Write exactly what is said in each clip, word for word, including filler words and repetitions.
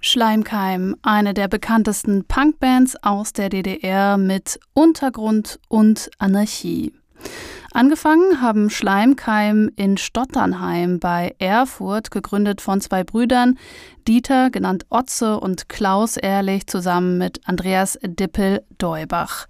Schleimkeim, eine der bekanntesten Punkbands aus der D D R mit Untergrund und Anarchie. Angefangen haben Schleimkeim in Stotternheim bei Erfurt, gegründet von zwei Brüdern, Dieter, genannt Otze, und Klaus Ehrlich, zusammen mit Andreas Dippel-Deubach.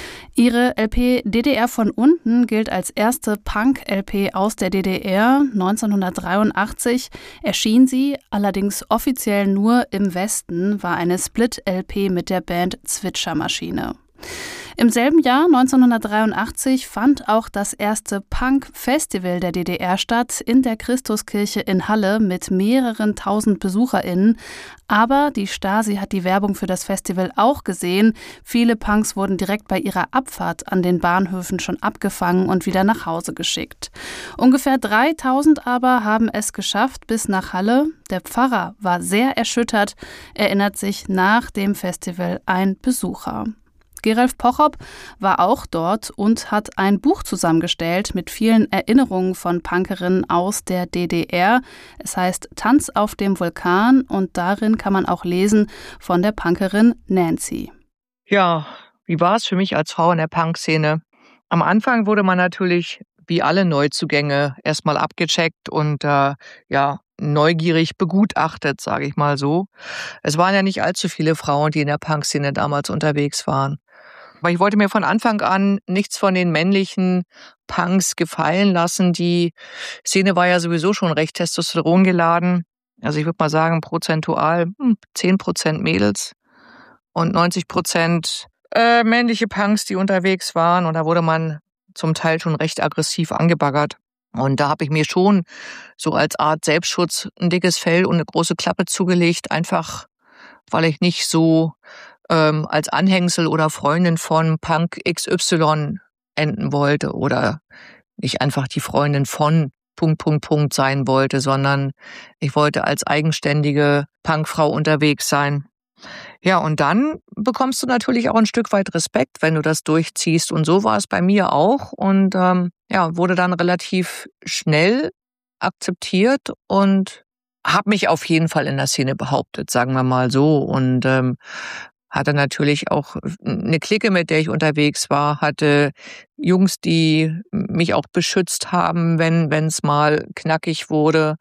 Ihre L P D D R von unten gilt als erste Punk-L P aus der D D R. neunzehnhundertdreiundachtzig erschien sie, allerdings offiziell nur im Westen, war eine Split-L P mit der Band Zwitschermaschine. Im selben Jahr, neunzehnhundertdreiundachtzig, fand auch das erste Punk-Festival der D D R statt in der Christuskirche in Halle mit mehreren tausend BesucherInnen. Aber die Stasi hat die Werbung für das Festival auch gesehen. Viele Punks wurden direkt bei ihrer Abfahrt an den Bahnhöfen schon abgefangen und wieder nach Hause geschickt. Ungefähr dreitausend aber haben es geschafft bis nach Halle. Der Pfarrer war sehr erschüttert, erinnert sich nach dem Festival ein Besucher. Geralf Pochop war auch dort und hat ein Buch zusammengestellt mit vielen Erinnerungen von Punkerinnen aus der D D R. Es heißt Tanz auf dem Vulkan und darin kann man auch lesen von der Punkerin Nancy. Ja, wie war es für mich als Frau in der Punkszene? Am Anfang wurde man natürlich wie alle Neuzugänge erstmal abgecheckt und äh, ja, neugierig begutachtet, sage ich mal so. Es waren ja nicht allzu viele Frauen, die in der Punkszene damals unterwegs waren. Aber ich wollte mir von Anfang an nichts von den männlichen Punks gefallen lassen. Die Szene war ja sowieso schon recht testosterongeladen. Also ich würde mal sagen, prozentual zehn Prozent Mädels und neunzig Prozent äh, männliche Punks, die unterwegs waren. Und da wurde man zum Teil schon recht aggressiv angebaggert. Und da habe ich mir schon so als Art Selbstschutz ein dickes Fell und eine große Klappe zugelegt, einfach weil ich nicht so ähm, als Anhängsel oder Freundin von Punk X Y enden wollte oder nicht einfach die Freundin von Punkt, Punkt, Punkt sein wollte, sondern ich wollte als eigenständige Punkfrau unterwegs sein. Ja, und dann bekommst du natürlich auch ein Stück weit Respekt, wenn du das durchziehst. Und so war es bei mir auch. Und ähm, ja, wurde dann relativ schnell akzeptiert und habe mich auf jeden Fall in der Szene behauptet, sagen wir mal so. Und ähm, hatte natürlich auch eine Clique, mit der ich unterwegs war, hatte Jungs, die mich auch beschützt haben, wenn wenn es mal knackig wurde.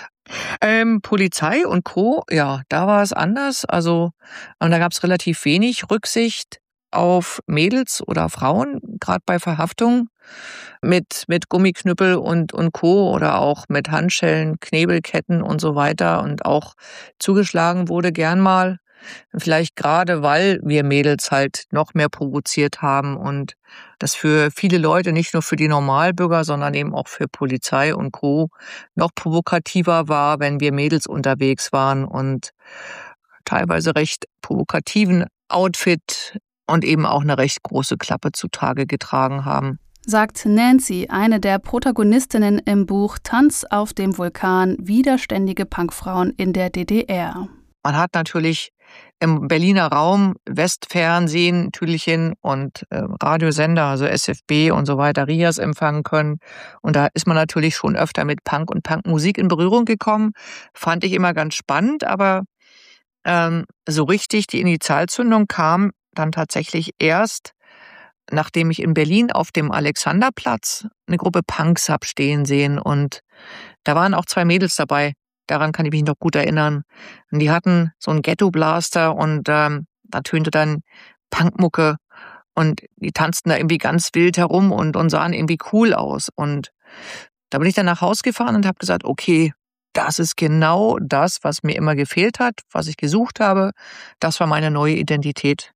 Ähm, Polizei und Co., ja, da war es anders. Also und da gab es relativ wenig Rücksicht auf Mädels oder Frauen, gerade bei Verhaftung mit mit Gummiknüppel und und Co. oder auch mit Handschellen, Knebelketten und so weiter. Und auch zugeschlagen wurde gern mal. Vielleicht gerade, weil wir Mädels halt noch mehr provoziert haben und das für viele Leute, nicht nur für die Normalbürger, sondern eben auch für Polizei und Co. noch provokativer war, wenn wir Mädels unterwegs waren und teilweise recht provokativen Outfit und eben auch eine recht große Klappe zutage getragen haben. Sagt Nancy, eine der Protagonistinnen im Buch Tanz auf dem Vulkan, widerständige Punkfrauen in der D D R. Man hat natürlich im Berliner Raum Westfernsehen, Tüdelchen und äh, Radiosender, also S F B und so weiter, R I A S empfangen können. Und da ist man natürlich schon öfter mit Punk und Punkmusik in Berührung gekommen. Fand ich immer ganz spannend, aber ähm, so richtig die Initialzündung kam dann tatsächlich erst, nachdem ich in Berlin auf dem Alexanderplatz eine Gruppe Punks hab stehen sehen. Und da waren auch zwei Mädels dabei. Daran kann ich mich noch gut erinnern. Und die hatten so einen Ghetto-Blaster und ähm, da tönte dann Punkmucke und die tanzten da irgendwie ganz wild herum und, und sahen irgendwie cool aus. Und da bin ich dann nach Hause gefahren und habe gesagt, okay, das ist genau das, was mir immer gefehlt hat, was ich gesucht habe. Das war meine neue Identität.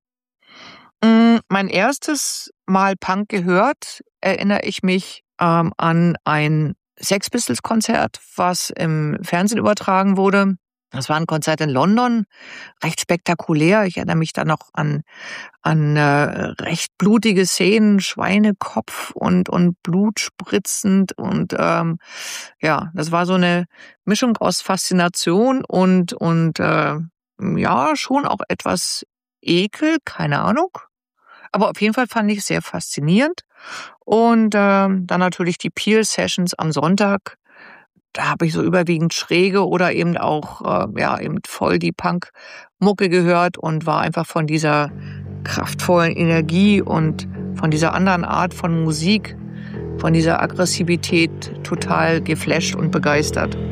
Mhm, mein erstes Mal Punk gehört, erinnere ich mich ähm, an ein Sex Pistols Konzert, was im Fernsehen übertragen wurde. Das war ein Konzert in London, recht spektakulär. Ich erinnere mich da noch an an äh, recht blutige Szenen, Schweinekopf und und Blut spritzend und ähm, ja, das war so eine Mischung aus Faszination und und äh, ja schon auch etwas Ekel, keine Ahnung. Aber auf jeden Fall fand ich es sehr faszinierend. Und ähm, dann natürlich die Peel Sessions am Sonntag. da habe ich so überwiegend schräge oder eben auch äh, ja eben voll die Punk-Mucke gehört und war einfach von dieser kraftvollen Energie und von dieser anderen Art von Musik, von dieser Aggressivität total geflasht und begeistert.